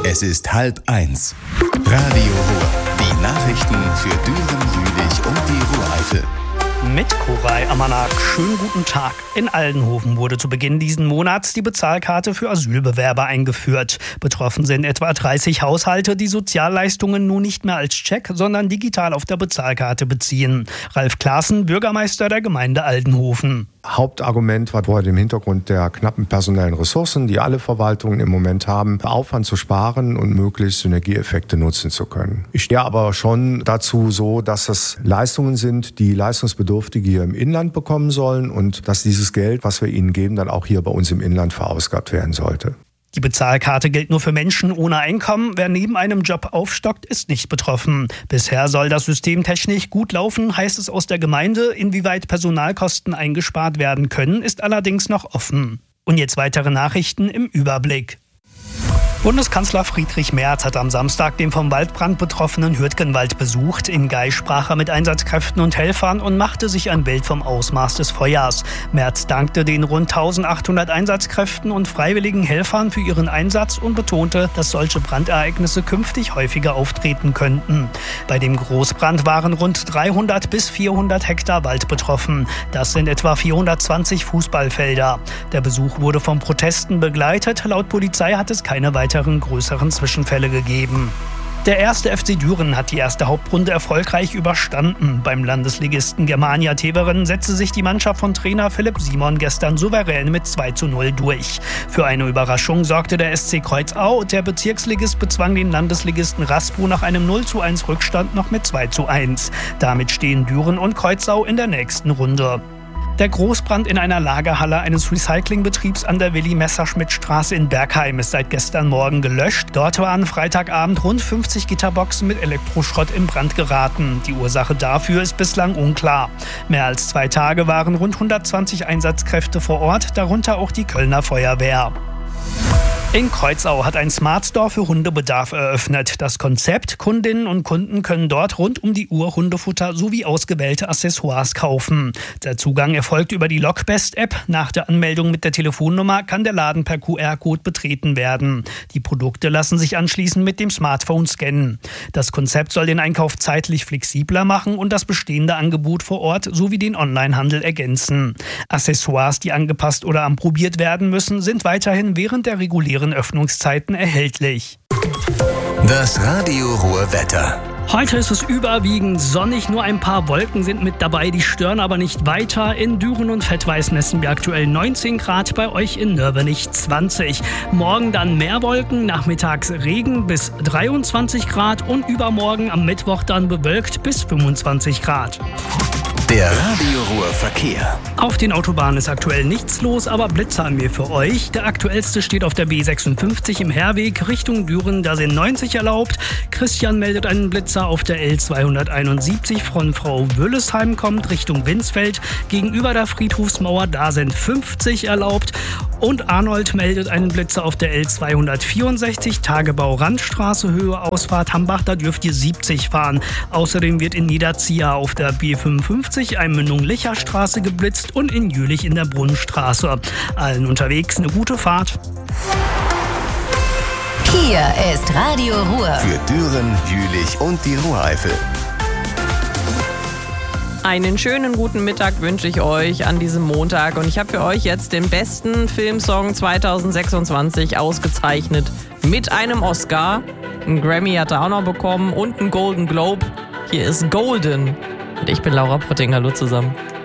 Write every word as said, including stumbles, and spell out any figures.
Es ist halb eins. Radio Ruhr. Die Nachrichten für Düren, Jülich und die Ruhr-Eifel. Mit Koray Amanak. Schönen guten Tag. In Aldenhoven wurde zu Beginn diesen Monats die Bezahlkarte für Asylbewerber eingeführt. Betroffen sind etwa dreißig Haushalte, die Sozialleistungen nun nicht mehr als Scheck, sondern digital auf der Bezahlkarte beziehen. Ralf Klaassen, Bürgermeister der Gemeinde Aldenhoven. Hauptargument war vor dem Hintergrund der knappen personellen Ressourcen, die alle Verwaltungen im Moment haben, Aufwand zu sparen und möglichst Synergieeffekte nutzen zu können. Ich stehe aber schon dazu so, dass es Leistungen sind, die Leistungsbedürftige hier im Inland bekommen sollen und dass dieses Geld, was wir ihnen geben, dann auch hier bei uns im Inland verausgabt werden sollte. Die Bezahlkarte gilt nur für Menschen ohne Einkommen. Wer neben einem Job aufstockt, ist nicht betroffen. Bisher soll das System technisch gut laufen, heißt es aus der Gemeinde. Inwieweit Personalkosten eingespart werden können, ist allerdings noch offen. Und jetzt weitere Nachrichten im Überblick. Bundeskanzler Friedrich Merz hat am Samstag den vom Waldbrand betroffenen Hürtgenwald besucht. In Geil sprach er mit Einsatzkräften und Helfern und machte sich ein Bild vom Ausmaß des Feuers. Merz dankte den rund eintausendachthundert Einsatzkräften und freiwilligen Helfern für ihren Einsatz und betonte, dass solche Brandereignisse künftig häufiger auftreten könnten. Bei dem Großbrand waren rund dreihundert bis vierhundert Hektar Wald betroffen. Das sind etwa vierhundertzwanzig Fußballfelder. Der Besuch wurde von Protesten begleitet. Laut Polizei hat es keine weiteren größeren Zwischenfälle gegeben. Der erste F C Düren hat die erste Hauptrunde erfolgreich überstanden. Beim Landesligisten Germania Teveren setzte sich die Mannschaft von Trainer Philipp Simon gestern souverän mit zwei zu null durch. Für eine Überraschung sorgte der S C Kreuzau. Der Bezirksligist bezwang den Landesligisten Raspo nach einem null zu eins Rückstand noch mit zwei zu eins. Damit stehen Düren und Kreuzau in der nächsten Runde. Der Großbrand in einer Lagerhalle eines Recyclingbetriebs an der Willi-Messerschmidt-Straße in Bergheim ist seit gestern Morgen gelöscht. Dort waren Freitagabend rund fünfzig Gitterboxen mit Elektroschrott in Brand geraten. Die Ursache dafür ist bislang unklar. Mehr als zwei Tage waren rund hundertzwanzig Einsatzkräfte vor Ort, darunter auch die Kölner Feuerwehr. In Kreuzau hat ein Smart Store für Hundebedarf eröffnet. Das Konzept: Kundinnen und Kunden können dort rund um die Uhr Hundefutter sowie ausgewählte Accessoires kaufen. Der Zugang erfolgt über die Lockbest-App. Nach der Anmeldung mit der Telefonnummer kann der Laden per Q R-Code betreten werden. Die Produkte lassen sich anschließend mit dem Smartphone scannen. Das Konzept soll den Einkauf zeitlich flexibler machen und das bestehende Angebot vor Ort sowie den Onlinehandel ergänzen. Accessoires, die angepasst oder anprobiert werden müssen, sind weiterhin während der regulären Öffnungszeiten erhältlich. Das Radio Ruhr Wetter. Heute ist es überwiegend sonnig, nur ein paar Wolken sind mit dabei, die stören aber nicht weiter. In Düren und Fettweiß messen wir aktuell neunzehn Grad, bei euch in Nörvenich zwanzig. Morgen dann mehr Wolken, nachmittags Regen bis dreiundzwanzig Grad und übermorgen am Mittwoch dann bewölkt bis fünfundzwanzig Grad. Der Radio Ruhr Verkehr. Auf den Autobahnen ist aktuell nichts los, aber Blitzer haben wir für euch. Der aktuellste steht auf der B sechsundfünfzig im Herweg Richtung Düren, da sind neunzig erlaubt. Christian meldet einen Blitzer auf der L zweihunderteinundsiebzig von Frau Wöllesheim kommt Richtung Winsfeld. Gegenüber der Friedhofsmauer, da sind fünfzig erlaubt. Und Arnold meldet einen Blitzer auf der L zweihundertvierundsechzig Tagebau Randstraße Höhe Ausfahrt Hambach, da dürft ihr siebzig fahren. Außerdem wird in Niederzieher auf der B fünfundfünfzig Einmündung Licherstraße geblitzt und in Jülich in der Brunnenstraße. Allen unterwegs eine gute Fahrt. Hier ist Radio Ruhr. Für Düren, Jülich und die Ruhr-Eifel. Einen schönen guten Mittag wünsche ich euch an diesem Montag und ich habe für euch jetzt den besten Filmsong zweitausendsechsundzwanzig ausgezeichnet mit einem Oscar. Einen Grammy hat er auch noch bekommen und einen Golden Globe. Hier ist Golden und ich bin Laura Potting. Hallo zusammen.